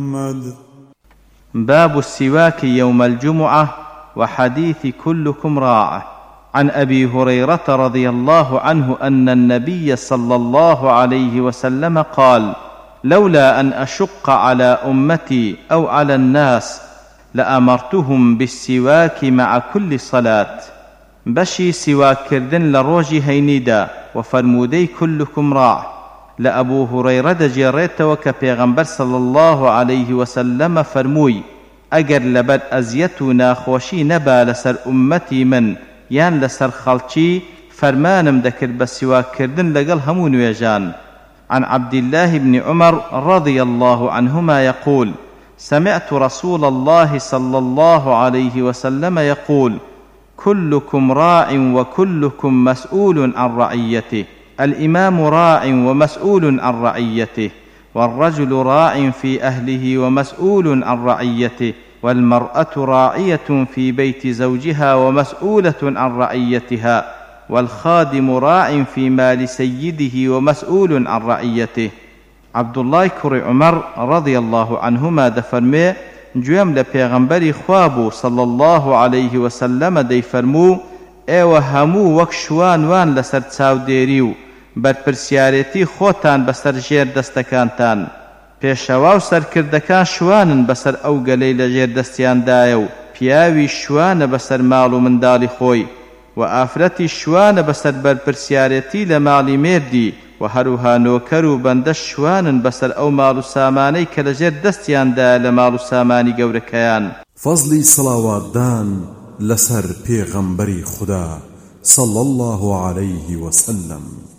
باب السواك يوم الجمعة وحديث كلكم راع. عن أبي هريرة رضي الله عنه أن النبي صلى الله عليه وسلم قال: لولا أن أشق على أمتي أو على الناس لأمرتهم بالسواك مع كل صلاة. بشي سواك كردن لروجي هينيدا وفرمودي كلكم راع. لأبو هريرة جيريت وكبيغمبر صلى الله عليه وسلم فرموي: أجر لبد أزيتو ناخوشي نبا لسر أمتي من يان لسر خلشي فرمانم دكر بسواك كردن لقل همون ويجان. عن عبد الله بن عمر رضي الله عنهما يقول: سمعت رسول الله صلى الله عليه وسلم يقول: كلكم راع وكلكم مسؤول عن رعيته. الإمام راع ومسؤول عن رعيته، والرجل راع في أهله ومسؤول عن رعيته، والمرأة راعية في بيت زوجها ومسؤولة عن رعيتها، والخادم راع في مال سيده ومسؤول عن رعيته. عبد الله كري عمر رضي الله عنهما دفرمي: جوام لپیغمبری خوابو صلى الله عليه وسلم دي فرمو: ايوه همو وەک شوانوان لەسەر چاودێری و بەرپرسیارەتی خۆتان بەسەر ژێر دەستەکانتان. پێشەوا و سەرکردەکان شوانن بەسەر ئەو گەلەی لە ژێر دەستیاندایە و پیاوی شوانە بەسەر ماڵ و منداڵی خۆی و ئافرەتی شوانە بەسەر بەرپرسیارەتی لە ماڵی مێردی و هەروها نۆکەر و بەندە شوانن بەسەر ئەو ماڵ و سامانەی کە لە ژێر دەستیاندایە لە ماڵ و سامانی گەورەکەیان. فەزلی سەڵاواتدان لەسەر پێغەمبەری خوددا صلى الله عليه وسلم.